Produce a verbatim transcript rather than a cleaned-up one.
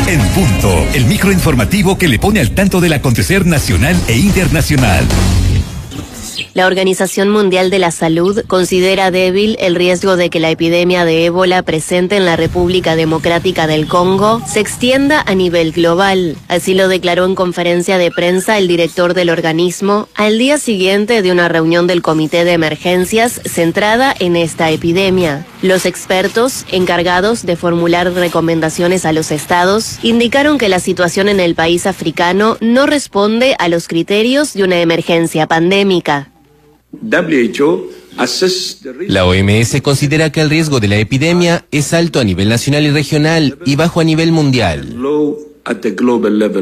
En Punto, el microinformativo que le pone al tanto del acontecer nacional e internacional. La Organización Mundial de la Salud considera débil el riesgo de que la epidemia de ébola presente en la República Democrática del Congo se extienda a nivel global. Así lo declaró en conferencia de prensa el director del organismo al día siguiente de una reunión del Comité de Emergencias centrada en esta epidemia. Los expertos, encargados de formular recomendaciones a los estados, indicaron que la situación en el país africano no responde a los criterios de una emergencia pandémica. La O M S considera que el riesgo de la epidemia es alto a nivel nacional y regional y bajo a nivel mundial.